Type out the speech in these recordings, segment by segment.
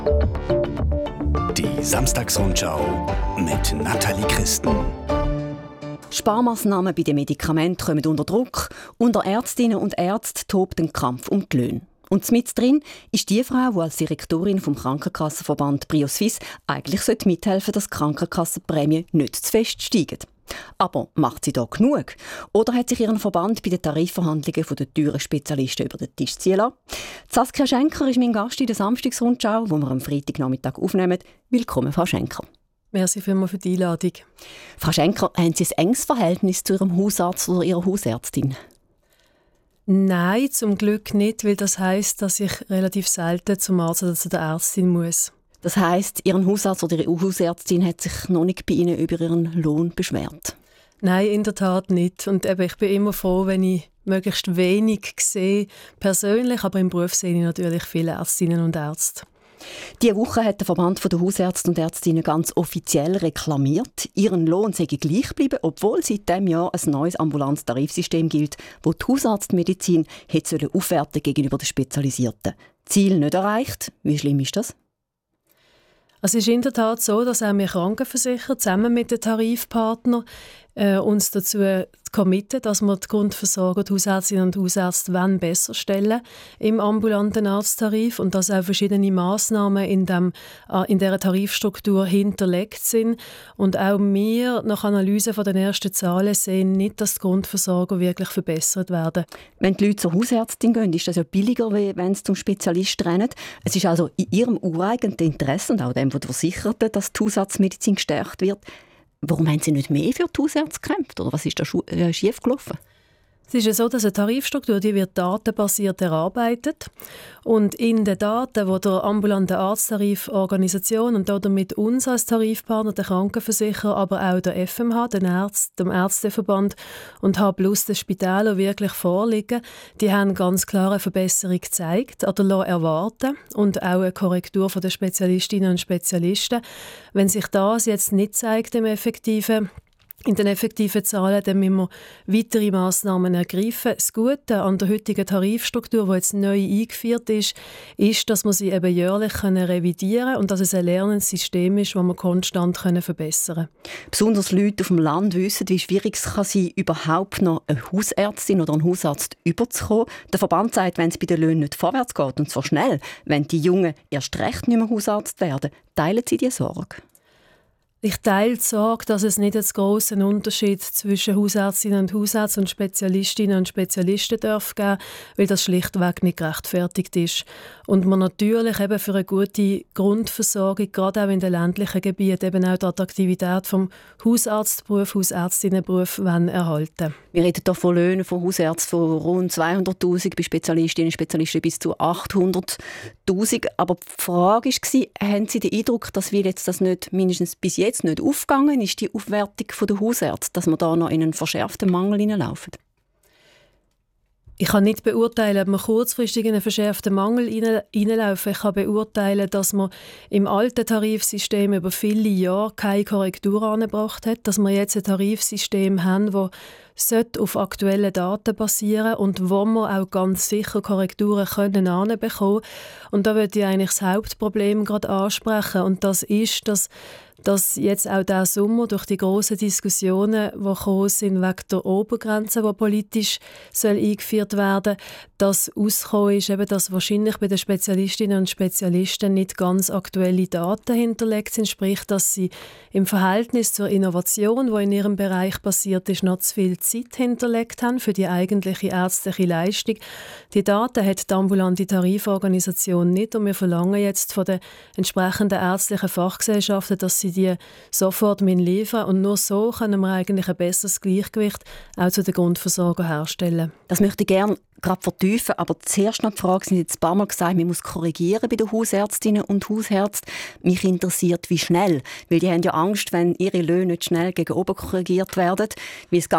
Die Samstagsrundschau mit Nathalie Christen. Sparmaßnahmen bei den Medikamenten kommen unter Druck. Unter Ärztinnen und Ärzten tobt ein Kampf um die Löhne. Und mit drin ist die Frau, die als Direktorin vom Krankenkassenverband BrioSuisse eigentlich mithelfen sollte, dass die Krankenkassenprämien nicht zu fest steigen. Aber macht sie da genug? Oder hat sich ihren Verband bei den Tarifverhandlungen von den teuren Spezialisten über den Tisch ziehen lassen? Saskia Schenker ist mein Gast in der Samstagsrundschau, die wir am Freitagnachmittag aufnehmen. Willkommen, Frau Schenker. Merci vielmals für die Einladung. Frau Schenker, haben Sie ein enges Verhältnis zu Ihrem Hausarzt oder Ihrer Hausärztin? Nein, zum Glück nicht, weil das heisst, dass ich relativ selten zum Arzt oder zu der Ärztin muss. Das heisst, Ihren Hausarzt oder Ihre Hausärztin hat sich noch nicht bei Ihnen über Ihren Lohn beschwert? Nein, in der Tat nicht. Und ich bin immer froh, wenn ich möglichst wenig sehe, persönlich, aber im Beruf sehe ich natürlich viele Ärztinnen und Ärzte. Diese Woche hat der Verband der Hausärzte und Ärztinnen ganz offiziell reklamiert, ihren Lohn sei gleich geblieben, obwohl seit diesem Jahr ein neues ambulantes Tarifsystem gilt, das die Hausarztmedizin aufwerten gegenüber den Spezialisierten. Ziel nicht erreicht. Wie schlimm ist das? Es ist in der Tat so, dass auch wir Krankenversicherer zusammen mit den Tarifpartnern uns dazu committen, dass wir die Grundversorgung, die Hausärztinnen und Hausärzte besser stellen im ambulanten Arzttarif und dass auch verschiedene Massnahmen in dieser Tarifstruktur hinterlegt sind. Und auch wir, nach Analyse von den ersten Zahlen, sehen nicht, dass die Grundversorgung wirklich verbessert werden. Wenn die Leute zur Hausärztin gehen, ist das ja billiger, als wenn sie zum Spezialist rennen. Es ist also in ihrem ureigenen Interesse und auch dem der Versicherten, dass die Hausarztmedizin gestärkt wird. Warum haben Sie nicht mehr für die Hausärzte gekämpft? Oder was ist da schiefgelaufen? Es ist ja so, dass eine Tarifstruktur die wird datenbasiert erarbeitet. Und in den Daten, die der ambulante Arzttariforganisation und damit uns als Tarifpartner, der Krankenversicherer, aber auch der FMH, dem Ärzteverband und H+ den Spitälern wirklich vorliegen, die haben ganz klar eine Verbesserung gezeigt oder erwarten und auch eine Korrektur von den Spezialistinnen und Spezialisten. Wenn sich das jetzt nicht zeigt in den effektiven Zahlen, dann müssen wir weitere Massnahmen ergreifen. Das Gute an der heutigen Tarifstruktur, die jetzt neu eingeführt ist, dass wir sie eben jährlich revidieren können und dass es ein lernendes System ist, das wir konstant verbessern können. Besonders Leute auf dem Land wissen, wie schwierig es kann sein, überhaupt noch eine Hausärztin oder einen Hausarzt überzukommen. Der Verband sagt, wenn es bei den Löhnen nicht vorwärts geht, und zwar schnell, wenn die Jungen erst recht nicht mehr Hausarzt werden, teilen sie diese Sorge. Ich teile die Sorge, dass es nicht einen grossen Unterschied zwischen Hausärztinnen und Hausärzten und Spezialistinnen und Spezialisten geben darf, weil das schlichtweg nicht gerechtfertigt ist. Und man natürlich eben für eine gute Grundversorgung, gerade auch in den ländlichen Gebieten, eben auch die Attraktivität vom Hausarztberuf, Hausärztinnenberuf erhalten. Wir reden hier von Löhnen von Hausärzten von rund 200'000, bei Spezialistinnen und Spezialisten bis zu 800'000. Aber die Frage war, haben Sie den Eindruck, dass wir jetzt das nicht, mindestens bis jetzt nicht aufgegangen ist, die Aufwertung der Hausärzte, dass wir da noch in einen verschärften Mangel hineinlaufen? Ich kann nicht beurteilen, ob wir kurzfristig in einen verschärften Mangel hineinlaufen. Ich kann beurteilen, dass man im alten Tarifsystem über viele Jahre keine Korrektur angebracht hat, dass wir jetzt ein Tarifsystem haben, das auf aktuellen Daten basieren und wo wir auch ganz sicher Korrekturen anbekommen können. Und da würde ich eigentlich das Hauptproblem gerade ansprechen. Und das ist, dass jetzt auch diesen Sommer durch die grossen Diskussionen, die gekommen sind wegen der Obergrenze, die politisch eingeführt werden soll, dass rausgekommen ist, eben, dass wahrscheinlich bei den Spezialistinnen und Spezialisten nicht ganz aktuelle Daten hinterlegt sind, sprich, dass sie im Verhältnis zur Innovation, die in ihrem Bereich passiert ist, noch zu viel Zeit hinterlegt haben für die eigentliche ärztliche Leistung. Die Daten hat die ambulante Tariforganisation nicht und wir verlangen jetzt von den entsprechenden ärztlichen Fachgesellschaften, dass sie die sofort liefern und nur so können wir eigentlich ein besseres Gleichgewicht auch zu der Grundversorgung herstellen. Das möchte ich gerne gerade vertiefen, aber zuerst noch die Frage, Sie haben jetzt ein paar Mal gesagt, man muss korrigieren bei den Hausärztinnen und Hausärzten. Mich interessiert, wie schnell, weil die haben ja Angst, wenn ihre Löhne nicht schnell gegen oben korrigiert werden, weil das ganze System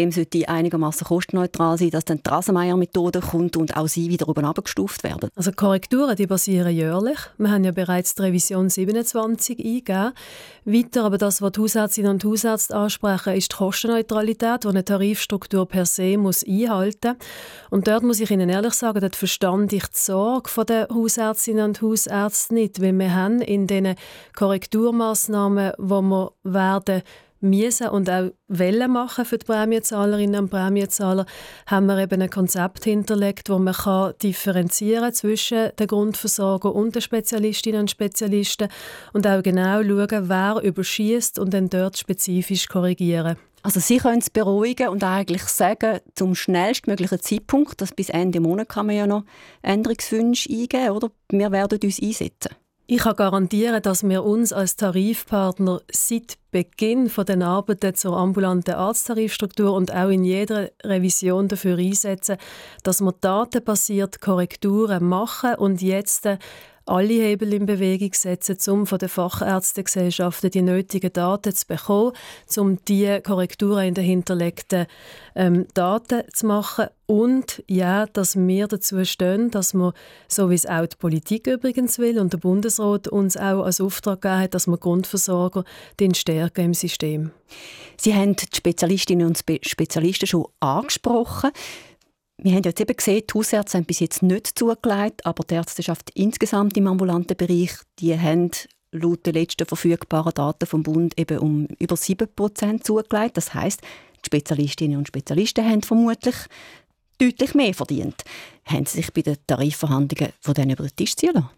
System sollte einigermaßen kostenneutral sein, dass dann die Rasenmäher-Methode kommt und auch sie wieder oben abgestuft werden? Also Korrekturen die basieren jährlich. Wir haben ja bereits die Revision 27 eingegeben. Weiter aber das, was die Hausärztinnen und Hausärzte ansprechen, ist die Kostenneutralität, die eine Tarifstruktur per se muss einhalten muss. Und dort muss ich Ihnen ehrlich sagen, dort verstand ich die Sorge der Hausärztinnen und Hausärzte nicht, weil wir haben in diesen Korrekturmaßnahmen, die wir werden müssen und auch wollen machen für die Prämienzahlerinnen und Prämienzahler, haben wir eben ein Konzept hinterlegt, wo man differenzieren zwischen den Grundversorgern und den Spezialistinnen und Spezialisten und auch genau schauen, wer überschießt und dann dort spezifisch korrigieren. Also Sie können es beruhigen und eigentlich sagen, zum schnellstmöglichen Zeitpunkt, dass bis Ende Monat kann man ja noch Änderungswünsche eingeben, oder? Wir werden uns einsetzen. Ich kann garantieren, dass wir uns als Tarifpartner seit Beginn der Arbeiten zur ambulanten Arzttarifstruktur und auch in jeder Revision dafür einsetzen, dass wir datenbasiert Korrekturen machen und jetzt alle Hebel in Bewegung setzen, um von den Fachärztegesellschaften die nötigen Daten zu bekommen, um die Korrekturen in den hinterlegten Daten zu machen. Und ja, dass wir dazu stehen, dass wir, so wie es auch die Politik übrigens will und der Bundesrat uns auch als Auftrag gegeben hat, dass wir Grundversorger stärken im System. Sie haben die Spezialistinnen und Spezialisten schon angesprochen. Wir haben jetzt eben gesehen, die Hausärzte haben bis jetzt nicht zugelegt, aber die Ärzteschaft insgesamt im ambulanten Bereich, die haben laut den letzten verfügbaren Daten vom Bund eben um über 7% zugelegt. Das heisst, die Spezialistinnen und Spezialisten haben vermutlich deutlich mehr verdient. Haben Sie sich bei den Tarifverhandlungen von denen über den Tisch ziehen lassen?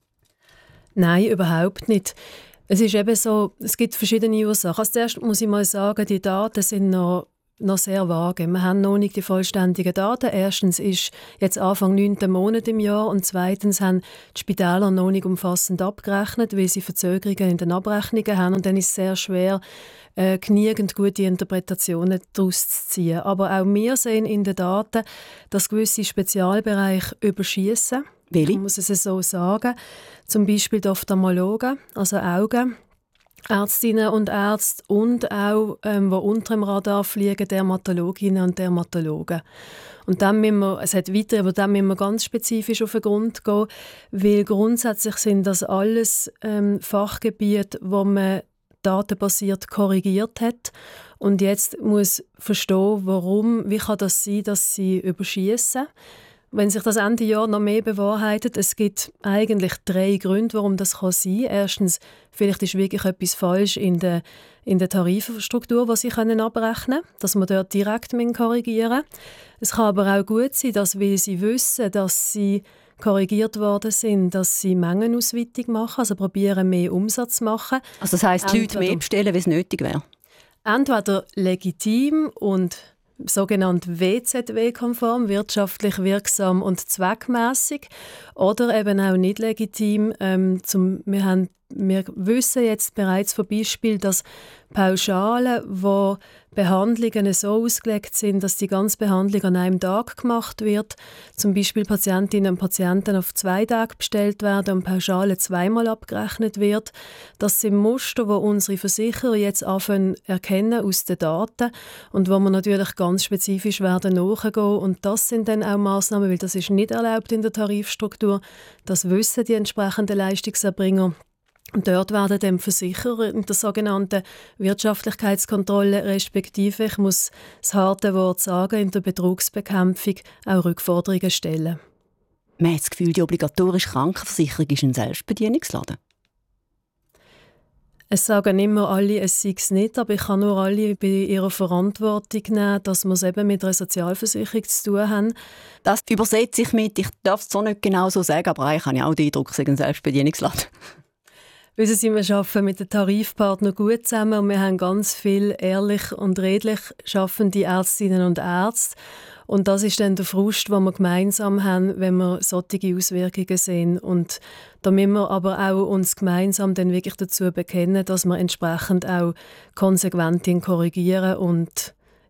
Nein, überhaupt nicht. Es ist eben so, es gibt verschiedene Ursachen. Als erstes muss ich mal sagen, die Daten sind noch sehr vage. Wir haben noch nicht die vollständigen Daten. Erstens ist jetzt Anfang 9. Monat im Jahr und zweitens haben die Spitäler noch nicht umfassend abgerechnet, weil sie Verzögerungen in den Abrechnungen haben und dann ist es sehr schwer, genügend gute Interpretationen daraus zu ziehen. Aber auch wir sehen in den Daten, dass gewisse Spezialbereiche überschießen. Welche? Man muss es so sagen. Zum Beispiel die Ophthalmologen, also Augen. Ärztinnen und Ärzte und auch, die unter dem Radar fliegen, Dermatologinnen und Dermatologen. Und dann müssen wir, es hat weiter, aber dann müssen wir ganz spezifisch auf den Grund gehen, weil grundsätzlich sind das alles Fachgebiete, wo man datenbasiert korrigiert hat und jetzt muss verstehen, warum, wie kann das sein, dass sie überschießen. Wenn sich das Ende Jahr noch mehr bewahrheitet, es gibt eigentlich 3 Gründe, warum das sein kann. Erstens, vielleicht ist wirklich etwas falsch in der Tarifstruktur, die sie abrechnen können, dass man dort direkt korrigieren müssen. Es kann aber auch gut sein, dass, weil sie wissen, dass sie korrigiert worden sind, dass sie Mengenausweitung machen, also probieren, mehr Umsatz zu machen. Also das heisst, die Leute mehr bestellen, wie es nötig wäre? Entweder legitim und sogenannt WZW-konform, wirtschaftlich wirksam und zweckmäßig, oder eben auch nicht legitim. Wir wissen jetzt bereits von Beispielen, dass Pauschalen, wo Behandlungen so ausgelegt sind, dass die ganze Behandlung an einem Tag gemacht wird, zum Beispiel Patientinnen und Patienten auf 2 Tage bestellt werden und Pauschale 2-mal abgerechnet wird. Das sind Muster, die unsere Versicherer jetzt anfangen erkennen aus den Daten und wo wir natürlich ganz spezifisch werden nachgehen. Und das sind dann auch Massnahmen, weil das ist nicht erlaubt in der Tarifstruktur. Das wissen die entsprechenden Leistungserbringer. Und dort werden dem Versicherer in der sogenannten Wirtschaftlichkeitskontrolle respektive, ich muss das harte Wort sagen, in der Betrugsbekämpfung auch Rückforderungen stellen. Man hat das Gefühl, die obligatorische Krankenversicherung ist ein Selbstbedienungsladen. Es sagen immer alle, es sei es nicht, aber ich kann nur alle bei ihrer Verantwortung nehmen, dass wir es eben mit einer Sozialversicherung zu tun haben. Das übersetze ich mit, ich darf es so nicht genau so sagen, aber eigentlich habe ich auch den Eindruck, es sei ein Selbstbedienungsladen. Wissen Sie, wir arbeiten mit den Tarifpartnern gut zusammen und wir haben ganz viel ehrlich und redlich schaffende Ärztinnen und Ärzte. Und das ist dann der Frust, den wir gemeinsam haben, wenn wir solche Auswirkungen sehen. Und da müssen wir aber auch uns gemeinsam dann wirklich dazu bekennen, dass wir entsprechend auch konsequent korrigieren und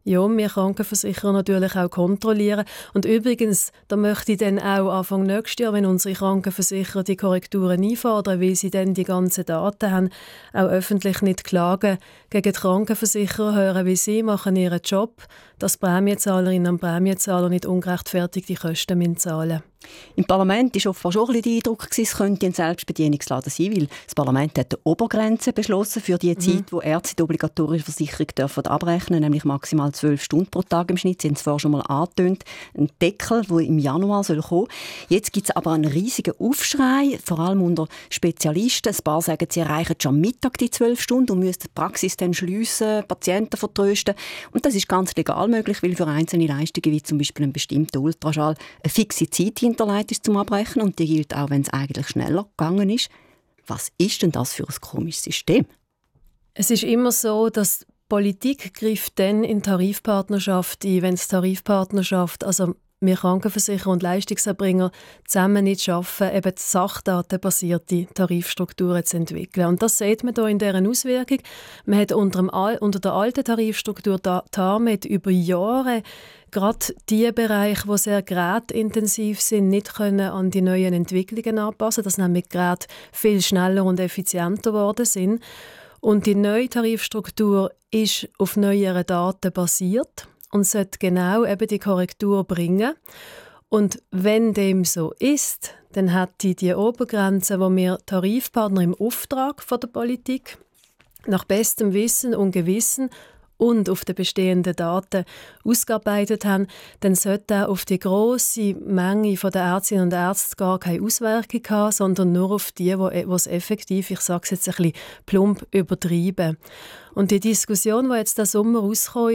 Ja, wir Krankenversicherer natürlich auch kontrollieren. Und übrigens, da möchte ich dann auch Anfang nächstes Jahr, wenn unsere Krankenversicherer die Korrekturen einfordern, weil sie dann die ganzen Daten haben, auch öffentlich nicht klagen gegen die Krankenversicherer, hören, wie sie machen ihren Job, dass Prämienzahlerinnen und Prämienzahler nicht ungerechtfertigte Kosten zahlen müssen. Im Parlament war offenbar schon ein bisschen der Eindruck, es könnte ein Selbstbedienungsladen sein, weil das Parlament hat eine Obergrenze beschlossen für die Zeit, wo Ärzte die obligatorische Versicherung dürfen abrechnen, nämlich maximal 12 Stunden pro Tag im Schnitt. Sie haben es vorher schon mal angetönt. Ein Deckel, der im Januar kommen soll. Jetzt gibt es aber einen riesigen Aufschrei, vor allem unter Spezialisten. Ein paar sagen, sie erreichen schon am Mittag die 12 Stunden und müssen die Praxis dann schliessen, Patienten vertrösten. Und das ist ganz legal möglich, weil für einzelne Leistungen, wie zum Beispiel ein bestimmter Ultraschall, eine fixe Zeit hinterlegt ist zum Abrechnen und die gilt auch, wenn es eigentlich schneller gegangen ist. Was ist denn das für ein komisches System? Es ist immer so, dass Politik greift dann in Tarifpartnerschaft ein, wenn es Tarifpartnerschaft, also wir Krankenversicherer und Leistungserbringer zusammen nicht schaffen, eben sachdatenbasierte Tarifstrukturen zu entwickeln. Und das sieht man hier in dieser Auswirkung. Man hat unter der alten Tarifstruktur TARMED über Jahre gerade die Bereiche, die sehr gerätintensiv sind, nicht können an die neuen Entwicklungen anpassen, dass nämlich Geräte viel schneller und effizienter geworden sind. Und die neue Tarifstruktur ist auf neueren Daten basiert und sollte genau eben die Korrektur bringen. Und wenn dem so ist, dann hat die Obergrenze, die wir Tarifpartner im Auftrag von der Politik nach bestem Wissen und Gewissen und auf den bestehenden Daten ausgearbeitet haben, dann sollte auch auf die grosse Menge der Ärztinnen und Ärzte gar keine Auswirkung haben, sondern nur auf die es effektiv, ich sage es jetzt ein bisschen plump, übertreiben. Und die Diskussion, die jetzt diesen Sommer aufgekommen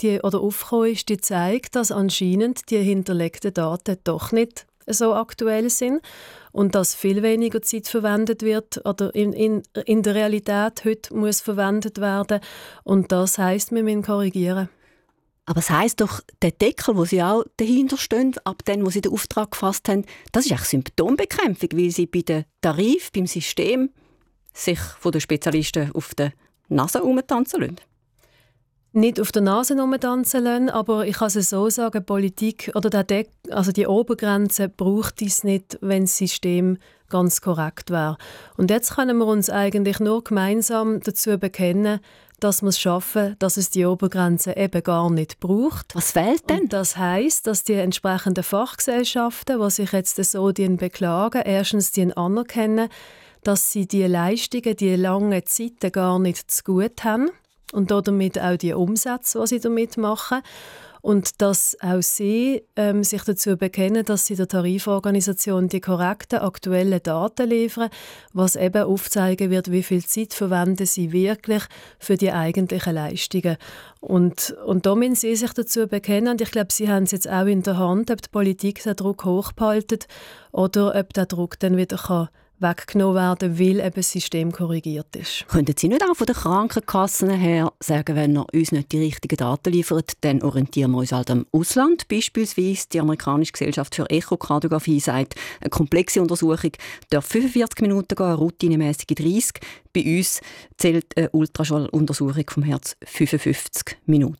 ist, die zeigt, dass anscheinend die hinterlegten Daten doch nicht so aktuell sind und dass viel weniger Zeit verwendet wird oder in der Realität heute muss verwendet werden. Und das heisst, wir müssen korrigieren. Aber es heisst doch, der Deckel, wo Sie auch dahinter stehen, ab dem, wo Sie den Auftrag gefasst haben, das ist eigentlich Symptombekämpfung, weil Sie bei den Tarif, beim System, sich von den Spezialisten auf der Nase herumtanzen lassen. Nicht auf der Nase herumtanzen lassen, aber ich kann es so sagen, Politik oder die Obergrenze braucht es nicht, wenn das System ganz korrekt wäre. Und jetzt können wir uns eigentlich nur gemeinsam dazu bekennen, dass wir es schaffen, dass es die Obergrenze eben gar nicht braucht. Was fehlt denn? Und das heisst, dass die entsprechenden Fachgesellschaften, die sich jetzt so beklagen, erstens anerkennen, dass sie die Leistungen, die langen Zeiten gar nicht zu gut haben. Und damit auch die Umsätze, die sie damit machen. Und dass auch sie sich dazu bekennen, dass sie der Tariforganisation die korrekten, aktuellen Daten liefern, was eben aufzeigen wird, wie viel Zeit verwenden sie wirklich für die eigentlichen Leistungen. Und da müssen sie sich dazu bekennen. Und ich glaube, sie haben es jetzt auch in der Hand, ob die Politik den Druck hochbehalten oder ob der Druck dann wieder weggenommen werden, weil eben das System korrigiert ist. Könnten Sie nicht auch von den Krankenkassen her sagen, wenn er uns nicht die richtigen Daten liefert, dann orientieren wir uns halt am Ausland. Beispielsweise die amerikanische Gesellschaft für Echokardiographie sagt, eine komplexe Untersuchung darf 45 Minuten gehen, eine routinemäßige 30. Bei uns zählt eine Ultraschalluntersuchung vom Herz 55 Minuten.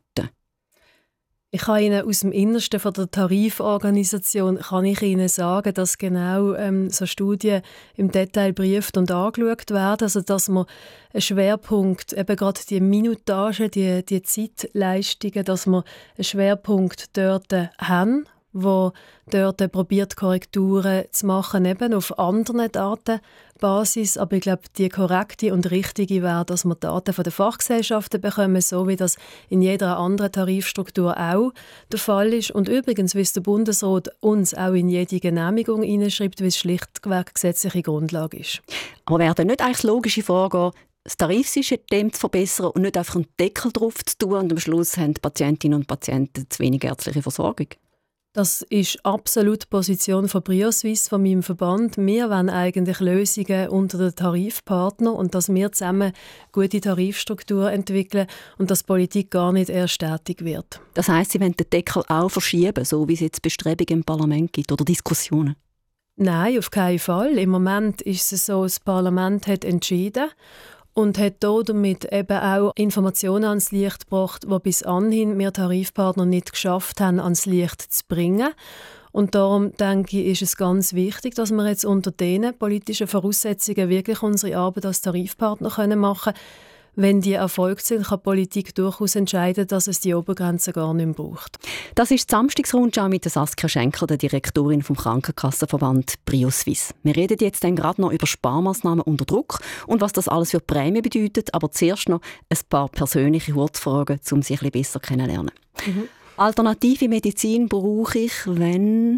Ich kann Ihnen aus dem Innersten von der Tariforganisation sagen, dass genau so Studien im Detail geprüft und angeschaut werden. Also dass man einen Schwerpunkt, eben gerade die Minutage, die Zeitleistungen, dass wir einen Schwerpunkt dort haben, wo dort probiert, Korrekturen zu machen, eben auf anderen Datenbasis. Aber ich glaube, die korrekte und richtige wäre, dass wir Daten von den Fachgesellschaften bekommen, so wie das in jeder anderen Tarifstruktur auch der Fall ist. Und übrigens, wie es der Bundesrat uns auch in jede Genehmigung hineinschreibt, wie es schlichtweg gesetzliche Grundlage ist. Aber wäre dann nicht eigentlich das logische Vorgehen, das Tarifsystem zu verbessern und nicht einfach einen Deckel drauf zu tun und am Schluss haben die Patientinnen und Patienten zu wenig ärztliche Versorgung? Das ist absolut die Position von BrioSuisse, von meinem Verband. Wir wollen eigentlich Lösungen unter den Tarifpartnern und dass wir zusammen gute Tarifstruktur entwickeln und dass Politik gar nicht erst tätig wird. Das heisst, Sie wollen den Deckel auch verschieben, so wie es jetzt Bestrebungen im Parlament gibt oder Diskussionen? Nein, auf keinen Fall. Im Moment ist es so, das Parlament hat entschieden. und hat damit eben auch Informationen ans Licht gebracht, die bis anhin wir Tarifpartner nicht geschafft haben, ans Licht zu bringen. Und darum denke ich, ist es ganz wichtig, dass wir jetzt unter diesen politischen Voraussetzungen wirklich unsere Arbeit als Tarifpartner machen können. Wenn die erfolgt sind, kann die Politik durchaus entscheiden, dass es die Obergrenze gar nicht mehr braucht. Das ist die Samstagsrundschau mit Saskia Schenker, der Direktorin vom Krankenkassenverband Prioswiss. Wir reden jetzt dann gerade noch über Sparmaßnahmen unter Druck und was das alles für die Prämie bedeutet, aber zuerst noch ein paar persönliche Kurzfragen, um sich ein bisschen besser kennenzulernen. Alternative Medizin brauche ich, wenn?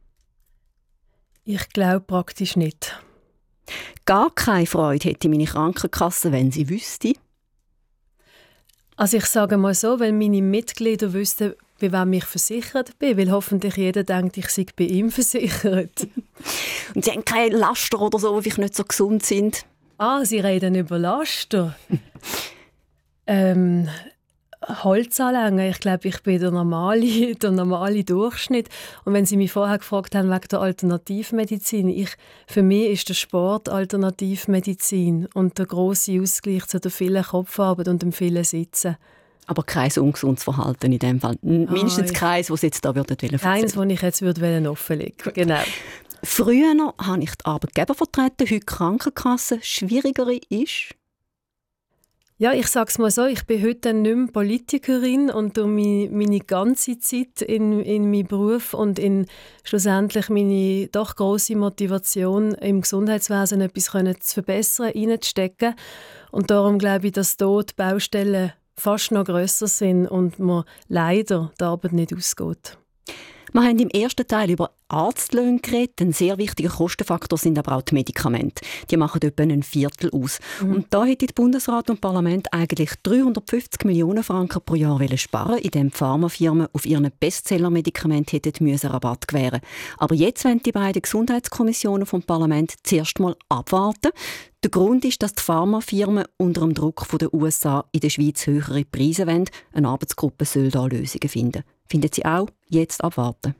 Ich glaube praktisch nicht. Gar keine Freude hätte meine Krankenkasse, wenn sie wüsste? Also ich sage mal so, wenn meine Mitglieder wüssten, bei wem ich versichert bin, weil hoffentlich jeder denkt, ich sei bei ihm versichert. Und sie haben keine Laster oder so, die vielleicht nicht so gesund sind? Sie reden über Laster. Holzanlängen. Ich glaube, ich bin der normale Durchschnitt. Und wenn Sie mich vorher gefragt haben wegen der Alternativmedizin, für mich ist der Sport Alternativmedizin und der grosse Ausgleich zu der vielen Kopfarbeit und dem vielen Sitzen. Aber kein ungesundes Verhalten in dem Fall. Mindestens keins, was Sie jetzt da erzählen. Keins, das ich jetzt offenlegen würde. Genau. Früher habe ich die Arbeitgeber vertreten, heute die Krankenkasse schwieriger ist. Ja, ich sage es mal so, ich bin heute nicht mehr Politikerin und durch meine ganze Zeit in meinem Beruf und in schlussendlich meine doch grosse Motivation im Gesundheitswesen etwas zu verbessern, reinzustecken. Und darum glaube ich, dass dort die Baustellen fast noch grösser sind und mir leider die Arbeit nicht ausgeht. Wir haben im ersten Teil über Arztlöhne geredet. Ein sehr wichtiger Kostenfaktor sind aber auch die Medikamente. Die machen etwa ein Viertel aus. Und da hätte der Bundesrat und das Parlament eigentlich 350 Millionen Franken pro Jahr sparen, indem die Pharmafirmen auf ihren Bestseller-Medikamenten hätten Rabatt gewähren müssen. Aber jetzt wollen die beiden Gesundheitskommissionen vom Parlament zuerst mal abwarten. Der Grund ist, dass die Pharmafirmen unter dem Druck der USA in der Schweiz höhere Preise wollen. Eine Arbeitsgruppe soll da Lösungen finden. Finden Sie auch? Jetzt abwarten.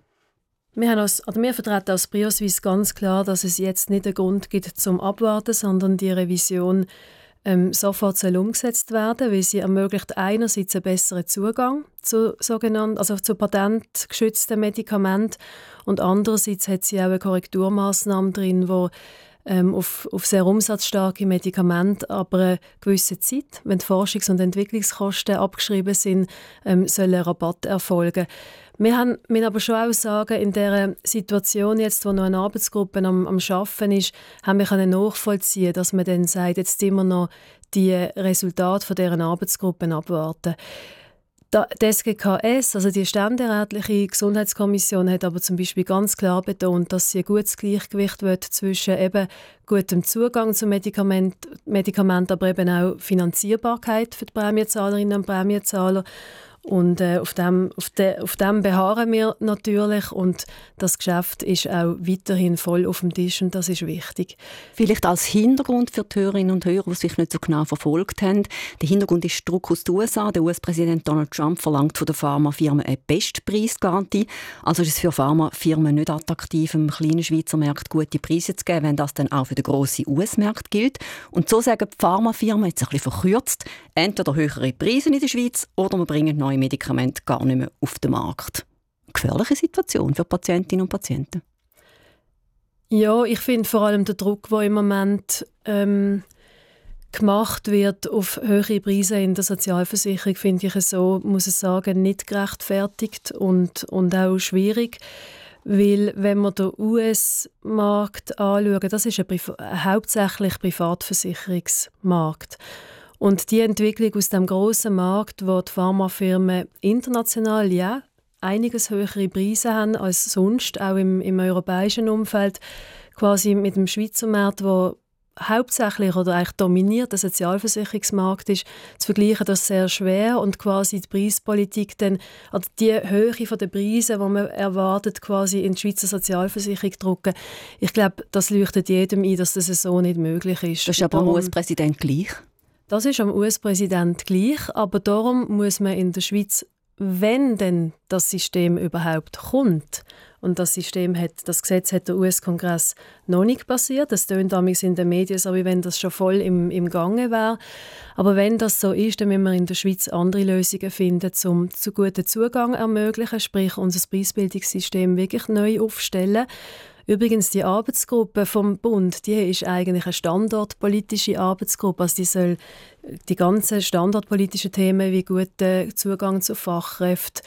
Wir vertreten als Prioswiss ganz klar, dass es jetzt nicht einen Grund gibt zum Abwarten, sondern die Revision sofort soll umgesetzt werden, weil sie ermöglicht einerseits einen besseren Zugang zu patentgeschützten Medikamenten und andererseits hat sie auch eine Korrekturmaßnahme drin, die auf sehr umsatzstarke Medikamente, aber eine gewisse Zeit, wenn die Forschungs- und Entwicklungskosten abgeschrieben sind, soll ein Rabatt erfolgen. Wir müssen aber schon auch sagen, in dieser Situation jetzt, wo noch eine Arbeitsgruppe am Arbeiten ist, haben wir nachvollziehen, dass man dann sagt, jetzt immer noch die Resultate von dieser Arbeitsgruppe abwarten. Die SGKS, also die ständerätliche Gesundheitskommission, hat aber zum Beispiel ganz klar betont, dass sie ein gutes Gleichgewicht will zwischen eben gutem Zugang zu Medikamenten, aber eben auch Finanzierbarkeit für die Prämiezahlerinnen und Prämienzahler. Und auf dem beharren wir natürlich und das Geschäft ist auch weiterhin voll auf dem Tisch und das ist wichtig. Vielleicht als Hintergrund für die Hörerinnen und Hörer, die es sich nicht so genau verfolgt haben. Der Hintergrund ist Druck aus den USA. Der US-Präsident Donald Trump verlangt von den Pharmafirmen eine Bestpreisgarantie. Also ist es für Pharmafirmen nicht attraktiv, im kleinen Schweizer Markt gute Preise zu geben, wenn das dann auch für den grossen US-Markt gilt. Und so sagen die Pharmafirmen, jetzt ein bisschen verkürzt, entweder höhere Preise in der Schweiz oder wir bringen neue Medikamente gar nicht mehr auf den Markt. Eine gefährliche Situation für Patientinnen und Patienten. Ja, ich finde vor allem der Druck, der im Moment gemacht wird auf höhere Preise in der Sozialversicherung, finde ich so, muss ich sagen, nicht gerechtfertigt und auch schwierig. Weil, wenn wir den US-Markt anschauen, das ist ein hauptsächlich Privatversicherungsmarkt. Und die Entwicklung aus dem grossen Markt, wo die Pharmafirmen international ja einiges höhere Preise haben als sonst, auch im europäischen Umfeld, quasi mit dem Schweizer Markt, wo hauptsächlich oder eigentlich dominiert der Sozialversicherungsmarkt ist, zu vergleichen, das ist sehr schwer und quasi die Preispolitik dann, oder die Höhe der Preise, die man erwartet, quasi in die Schweizer Sozialversicherung drücken. Ich glaube, das leuchtet jedem ein, dass das so nicht möglich ist. Das ist aber dem US-Präsident gleich. Das ist am US-Präsident gleich, aber darum muss man in der Schweiz, wenn denn das System überhaupt kommt, Und das Gesetz hat der US-Kongress noch nicht passiert. Das tönt damals in den Medien so, wie wenn das schon voll im Gange wäre. Aber wenn das so ist, dann müssen wir in der Schweiz andere Lösungen finden, um zu guten Zugang zu ermöglichen, sprich unser Preisbildungssystem wirklich neu aufstellen. Übrigens, die Arbeitsgruppe vom Bund, die ist eigentlich eine standortpolitische Arbeitsgruppe. Also die soll die ganzen standortpolitischen Themen wie guter Zugang zu Fachkräften,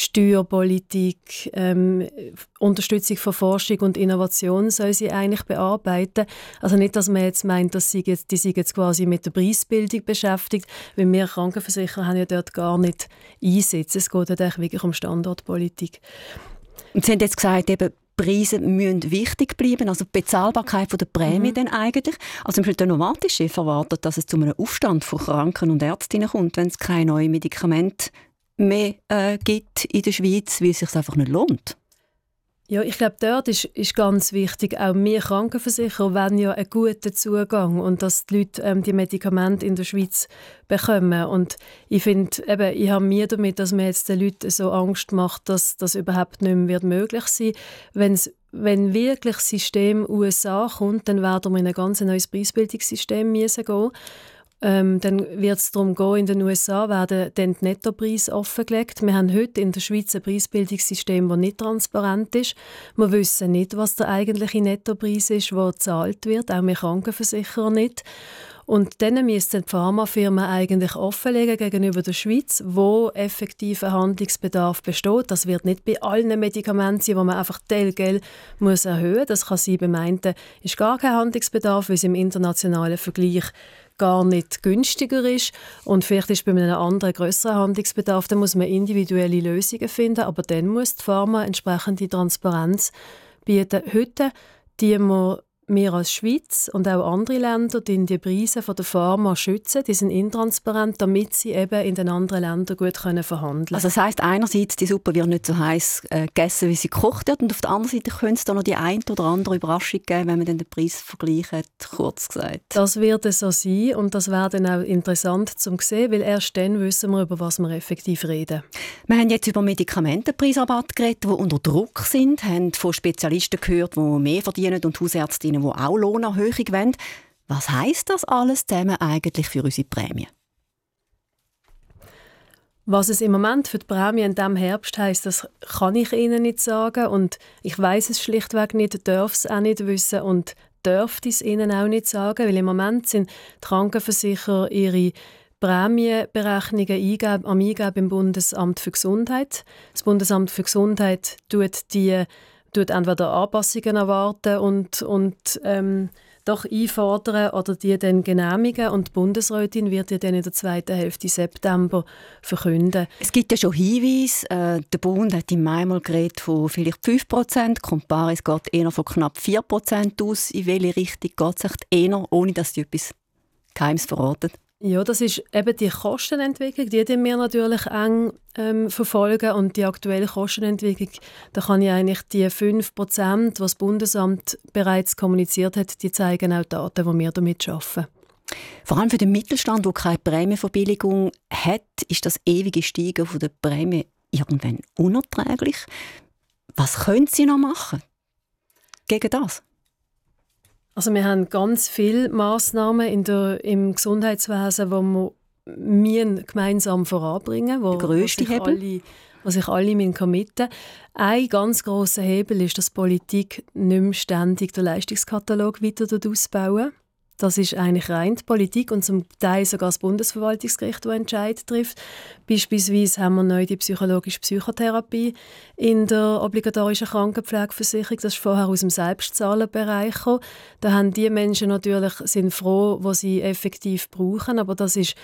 Steuerpolitik, Unterstützung von Forschung und Innovation soll sie eigentlich bearbeiten. Also nicht, dass man jetzt meint, die sind jetzt quasi mit der Preisbildung beschäftigt, weil wir Krankenversicherer haben ja dort gar nicht Einsätze. Es geht eigentlich wirklich um Standortpolitik. Und Sie haben jetzt gesagt, eben, Preise müssen wichtig bleiben, also die Bezahlbarkeit der Prämie dann eigentlich. Also zum Beispiel der Novartis-Chef erwartet, dass es zu einem Aufstand von Kranken und Ärztinnen kommt, wenn es keine neuen Medikamente mehr gibt in der Schweiz, weil es sich einfach nicht lohnt. Ja, ich glaube, dort ist ganz wichtig, auch wir Krankenversicherer wollen ja einen guten Zugang und dass die Leute die Medikamente in der Schweiz bekommen. Und ich finde, ich habe mir damit, dass man jetzt den Leuten so Angst macht, dass das überhaupt nicht mehr möglich sein wird. Wenn wirklich das System USA kommt, dann werden wir in ein ganz neues Preisbildungssystem gehen. Dann wird es darum gehen, in den USA werden dann die Nettopreise offengelegt. Wir haben heute in der Schweiz ein Preisbildungssystem, das nicht transparent ist. Wir wissen nicht, was der eigentliche Nettopreis ist, der gezahlt wird, auch wir Krankenversicherer nicht. Und dann müssen die Pharmafirmen eigentlich offenlegen gegenüber der Schweiz, wo effektiver Handlungsbedarf besteht. Das wird nicht bei allen Medikamenten sein, wo man einfach telgel muss erhöhen. Das kann sein, beim einen ist gar kein Handlungsbedarf, weil es im internationalen Vergleich gar nicht günstiger ist und vielleicht ist bei einem anderen grösseren Handlungsbedarf, dann muss man individuelle Lösungen finden, aber dann muss die Pharma entsprechende Transparenz bieten. Heute die wir als Schweiz und auch andere Länder die Preise von der Pharma schützen, die sind intransparent, damit sie eben in den anderen Ländern gut verhandeln können. Also das heisst, einerseits, die Suppe wird nicht so heiß gegessen, wie sie gekocht wird, und auf der anderen Seite könnte es da noch die eine oder andere Überraschung geben, wenn man dann den Preis vergleicht, kurz gesagt. Das wird so sein und das wäre dann auch interessant zu sehen, weil erst dann wissen wir, über was wir effektiv reden. Wir haben jetzt über Medikamentenpreisrabatt geredet, die unter Druck sind, haben von Spezialisten gehört, die mehr verdienen und Hausärztinnen, die auch Lohnerhöhung wollen. Was heisst das alles zusammen eigentlich für unsere Prämie? Was es im Moment für die Prämie in diesem Herbst heisst, das kann ich Ihnen nicht sagen und ich weiss es schlichtweg nicht, darf es auch nicht wissen und dürfte es Ihnen auch nicht sagen, weil im Moment sind die Krankenversicherer ihre Prämienberechnungen am Eingeben im Bundesamt für Gesundheit. Das Bundesamt für Gesundheit tut entweder Anpassungen erwarten und doch einfordern oder die dann genehmigen. Und die Bundesrätin wird ja dann in der zweiten Hälfte September verkünden. Es gibt ja schon Hinweise. Der Bund hat im Mai mal geredet von vielleicht 5%. Comparis geht eher von knapp 4% aus. In welche Richtung geht es eher, ohne dass die etwas Geheimes verraten? Ja, das ist eben die Kostenentwicklung, die wir natürlich eng verfolgen. Und die aktuelle Kostenentwicklung, da kann ich eigentlich die 5%, die das Bundesamt bereits kommuniziert hat, die zeigen auch Daten, die wir damit arbeiten. Vor allem für den Mittelstand, der keine Prämienverbilligung hat, ist das ewige Steigen der Prämie irgendwann unerträglich. Was können Sie noch machen gegen das? Also wir haben ganz viele Massnahmen im Gesundheitswesen, die wir gemeinsam voranbringen, wo sich alle committen. Ein ganz grosser Hebel ist, dass die Politik nicht mehr ständig den Leistungskatalog weiter ausbauen. Das ist eigentlich rein die Politik und zum Teil sogar das Bundesverwaltungsgericht, das Entscheid trifft. Beispielsweise haben wir neu die psychologische Psychotherapie in der obligatorischen Krankenpflegeversicherung. Das ist vorher aus dem Selbstzahlenbereich gekommen. Da haben die Menschen natürlich sind froh, was sie effektiv brauchen, aber das wächst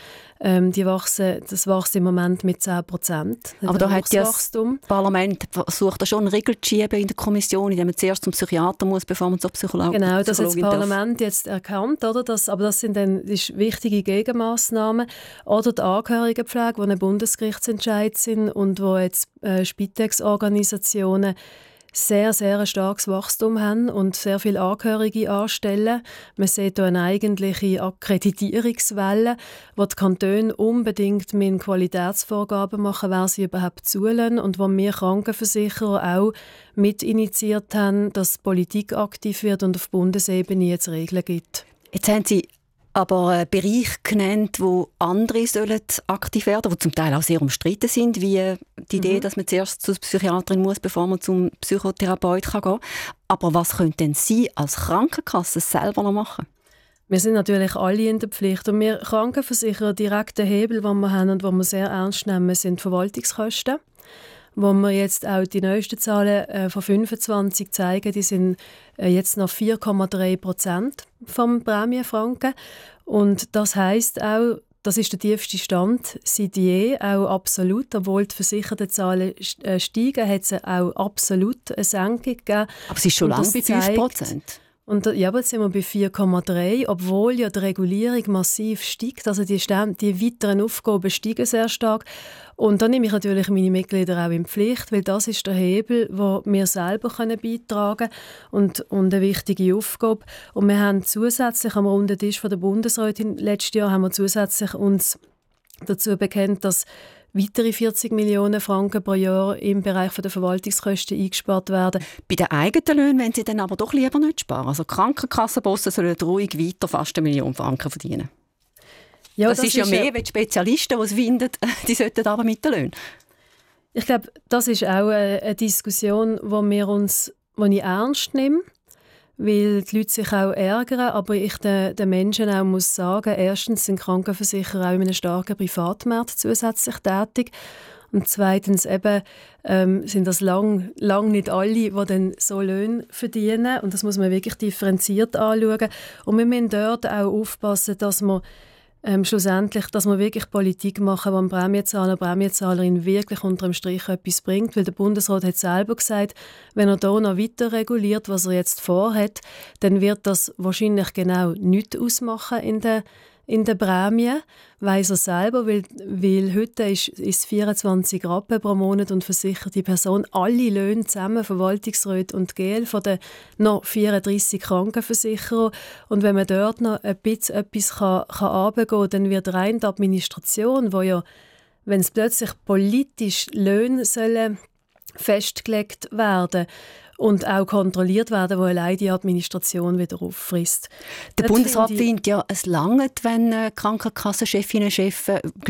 im Moment mit 10%. Aber da hat ja das Parlament versucht, schon einen Riegel zu schieben in der Kommission, indem man zuerst zum Psychiater muss, bevor man zur Psychologin Genau, das hat das Parlament jetzt erkannt. Oder? Aber das sind dann wichtige Gegenmaßnahmen. Oder die Angehörigenpflege, die ein Bundesgerichtsentscheid sind und wo jetzt Spitex-Organisationen sehr, sehr ein starkes Wachstum haben und sehr viele Angehörige anstellen. Man sieht hier eine eigentliche Akkreditierungswelle, wo die Kantone unbedingt mit Qualitätsvorgaben machen, wer sie überhaupt zulassen und wo wir Krankenversicherer auch mit initiiert haben, dass die Politik aktiv wird und auf Bundesebene jetzt Regeln gibt. Jetzt haben Sie aber einen Bereich genannt, wo andere sollen aktiv werden sollen, die zum Teil auch sehr umstritten sind, wie die Idee, dass man zuerst zur Psychiaterin muss, bevor man zum Psychotherapeut gehen kann. Aber was können denn Sie als Krankenkasse selber noch machen? Wir sind natürlich alle in der Pflicht und wir Krankenversicherer, direkten Hebel, den wir haben und die wir sehr ernst nehmen, sind Verwaltungskosten. Wo wir jetzt auch die neuesten Zahlen von 25 zeigen, die sind jetzt noch 4,3% vom Prämienfranken. Und das heisst auch, das ist der tiefste Stand seit je, auch absolut. Obwohl die Versichertenzahlen steigen, hat es auch absolut eine Senkung gegeben. Aber es ist schon lange bei 5%. Und ja, aber jetzt sind wir bei 4,3, obwohl ja die Regulierung massiv steigt. Also die weiteren Aufgaben steigen sehr stark. Und da nehme ich natürlich meine Mitglieder auch in Pflicht, weil das ist der Hebel, den wir selber beitragen können und eine wichtige Aufgabe. Und wir haben zusätzlich am runden Tisch von der Bundesrätin letztes Jahr haben wir zusätzlich uns dazu bekennt, dass weitere 40 Millionen Franken pro Jahr im Bereich der Verwaltungskosten eingespart werden. Bei den eigenen Löhnen wollen Sie dann aber doch lieber nicht sparen. Also Krankenkassenbossen sollen ruhig weiter fast 1 Million Franken verdienen. Ja, das ist ja mehr, wie die Spezialisten, die es finden, die sollten aber mit den Löhnen. Ich glaube, das ist auch eine Diskussion, die ich ernst nehme, weil die Leute sich auch ärgern, aber ich den Menschen auch muss sagen, erstens sind Krankenversicherer auch in einem starken Privatmarkt zusätzlich tätig und zweitens eben, sind das lang nicht alle, die dann so Löhne verdienen und das muss man wirklich differenziert anschauen und wir müssen dort auch aufpassen, dass wir schlussendlich, dass wir wirklich Politik machen, die dem Prämienzahler, Prämienzahlerin wirklich unter dem Strich etwas bringt. Weil der Bundesrat hat selber gesagt, wenn er hier noch weiter reguliert, was er jetzt vorhat, dann wird das wahrscheinlich genau nichts ausmachen in der Prämie, weiss er selber, weil heute ist es 24 Rappen pro Monat und versichert die Person alle Löhne zusammen, Verwaltungsräte und GL von den noch 34 Krankenversicherer. Und wenn man dort noch ein bisschen etwas runtergehen kann, dann wird rein die Administration, wo ja, wenn es plötzlich politisch Löhne sollen festgelegt werden und auch kontrolliert werden, wo allein die Administration wieder auffrisst. Der Bundesrat findet ja, es langt, wenn Krankenkassenchefinnen und Chefs